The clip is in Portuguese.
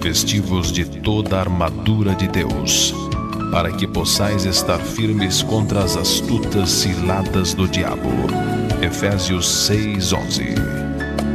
revesti-vos de toda a armadura de Deus, para que possais estar firmes contra as astutas ciladas do diabo. Efésios 6:11.